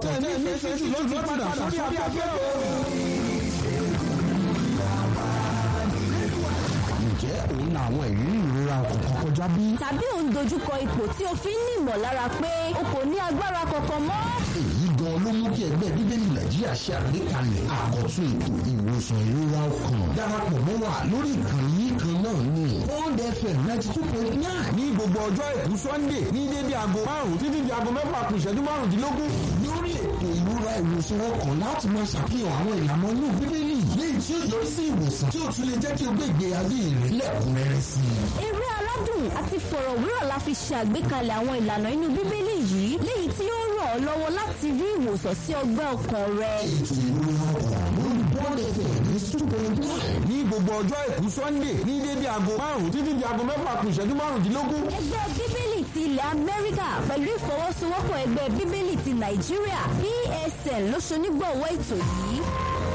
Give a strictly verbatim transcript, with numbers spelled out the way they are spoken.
tẹ̀ ní ìfẹ́ sí ló ti padà sórí afẹ́fẹ́ o. Ǹjẹ́ òun na àwọn ìrírí ìrora ọkàn kọjá bí? Tàbí òun dojúkọ ipò tí o fi ń ní ìmọ̀lára pé o kò ní agbára kankan mọ́? Èyí gan ló mú kí ẹgbẹ́ Bíbélì Nàìjíríà ṣe àgbékalẹ̀ àkọ́tún ètò ìwòsàn ìrora ọkàn. Darapọ̀ mọ́ wa lórí ìkànnì yìí kan náà ní Bond F M ninety two point nine ní gbogbo ọjọ́ Àìkú Sunday ní dédé aago márùn-ún títí di aago mẹ́fà kù ìṣẹ́jú márùndínlógún. Lórí ètò ìrora ìwòsàn ọkàn láti máa ṣàfihàn àwọn ìlànà inú Bíbélì léyìí tí ó yọrí sí ìwòsàn tí ó tún lè jẹ́ kí o gbé ìgbé ayé rẹ̀ lẹ́kùnrẹ́rẹ́ sí i. Eré aládùn àti fọ̀rọ̀wérọ̀ la fi ṣe àgbékalẹ̀ àwọn ìlànà inú Bíbélì yìí léyìí tí ó ràn ọ́ lọ́wọ́ láti rí ìwòsàn sí ọgbẹ́ ọkàn rẹ. Ètò ìrora ọkàn lórí Bond F M ninety two point nine ní gbogbo ọjọ́ Àìkú Sunday ní dédé aago márùn-ún títí di aago mẹ́fà kù ìṣẹ́jú márùndínlógún. Ẹgbẹ́ Bíbélì ti ilẹ̀ Amẹ́ríkà pẹ̀lú ìfọwọ́sowọ́pọ̀ ẹgbẹ́ Bíbélì ti Nàìjíríà P S N ló ṣonígbọ̀wọ́ ètò yìí.